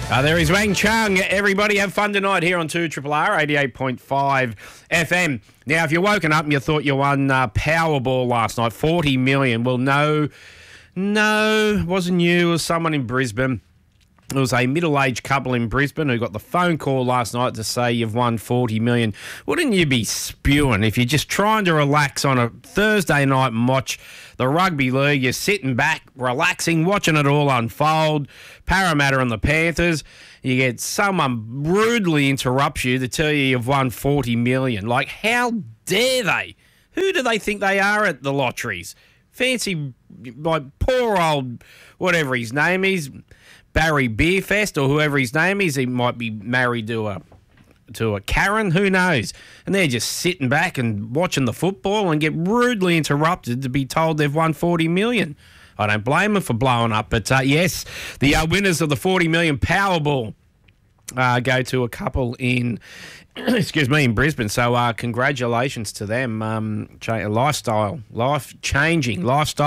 There is Wang Chung. Everybody have fun tonight here on 2RRR 88.5 FM. Now, if you're woken up and you thought you won Powerball last night, 40 million, well, no, it wasn't you. It was someone in Brisbane. It was a middle-aged couple in Brisbane who got the phone call last night to say you've won 40 million. Wouldn't you be spewing if you're just trying to relax on a Thursday night and watch the rugby league? You're sitting back, relaxing, watching it all unfold. Parramatta and the Panthers. You get someone rudely interrupts you to tell you you've won 40 million. Like, how dare they? Who do they think they are at the lotteries? Fancy, like, poor old, whatever his name is, Barry Beerfest or whoever his name is. He might be married to a Karen, who knows? And they're just sitting back and watching the football and get rudely interrupted to be told they've won 40 million. I don't blame them for blowing up. But, yes, the winners of the 40 million Powerball go to a couple in, in Brisbane. So congratulations to them. Lifestyle changing,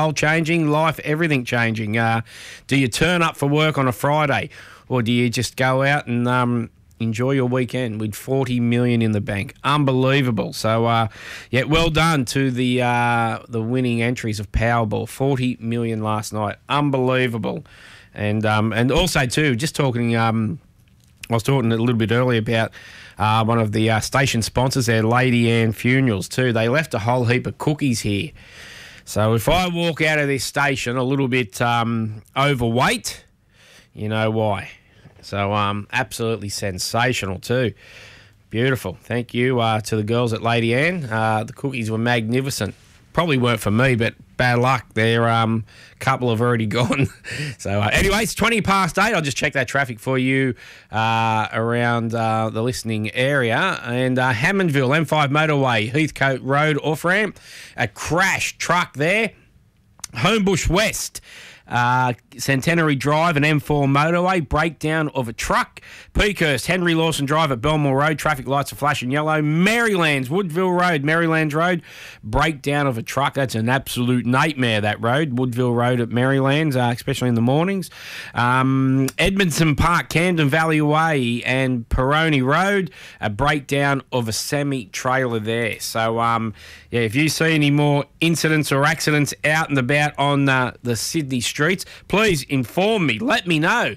everything changing. Do you turn up for work on a Friday, or do you just go out and enjoy your weekend with 40 million in the bank? Unbelievable. So, well done to the winning entries of Powerball. 40 million last night. Unbelievable. And also, too, just talking... I was talking a little bit earlier about one of the station sponsors there, Lady Anne Funerals, too. They left a whole heap of cookies here. So if I walk out of this station a little bit overweight, you know why. So absolutely sensational, too. Beautiful. Thank you to the girls at Lady Anne. The cookies were magnificent. Probably weren't for me, but bad luck. Their couple have already gone. So anyway, it's 20 past 8. I'll just check that traffic for you around the listening area. And Hammondville, M5 motorway, Heathcote Road off-ramp. A crash truck there. Homebush West. Centenary Drive and M4 motorway, breakdown of a truck. Peakhurst, Henry Lawson Drive at Belmore Road, traffic lights are flashing yellow. Marylands, Woodville Road, Marylands Road, breakdown of a truck. That's an absolute nightmare, that road. Woodville Road at Marylands, especially in the mornings. Edmondson Park, Camden Valley Way and Peroni Road, a breakdown of a semi-trailer there. So, if you see any more incidents or accidents out and about on the Sydney streets, please inform me. Let me know.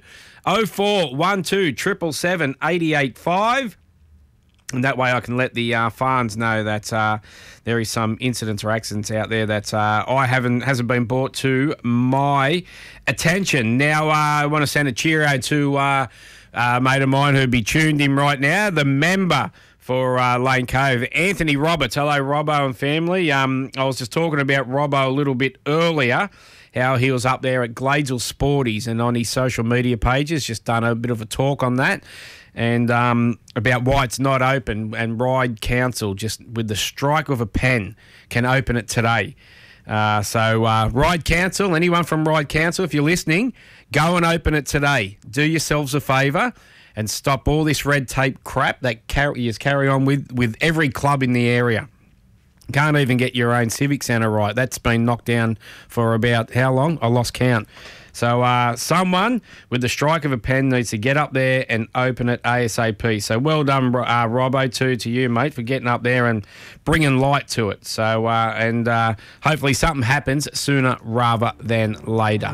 0412 777 885. And that way I can let the fans know that there is some incidents or accidents out there that hasn't been brought to my attention. Now, I want to send a cheerio to a mate of mine who'd be tuned in right now, the member for Lane Cove, Anthony Roberts. Hello, Robbo and family. I was just talking about Robbo a little bit earlier, how he was up there at Gladesville Sporties, and on his social media pages, just done a bit of a talk on that, and about why it's not open, and Ryde Council, just with the strike of a pen, can open it today. So Ryde Council, anyone from Ryde Council, if you're listening, go and open it today. Do yourselves a favour and stop all this red tape crap that carry on with every club in the area. Can't even get your own civic centre right. That's been knocked down for about how long? I lost count. So someone with the strike of a pen needs to get up there and open it ASAP. So well done, Robbo, to you, mate, for getting up there and bringing light to it. So hopefully something happens sooner rather than later.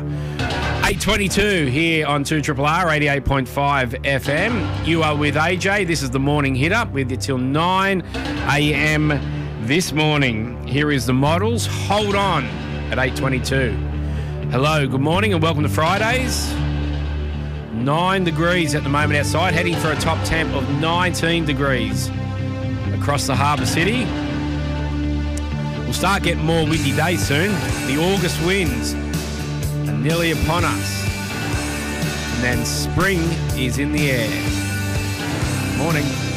8:22 here on 2RRR 88.5 FM. You are with AJ. This is the Morning Hit Up with you till 9 a.m. this morning. Here is the Models. Hold on at 8:22. Hello, good morning and welcome to Fridays. 9 degrees at the moment outside, heading for a top temp of 19 degrees across the Harbour City. We'll start getting more windy days soon. The August winds are nearly upon us. And then spring is in the air. Morning.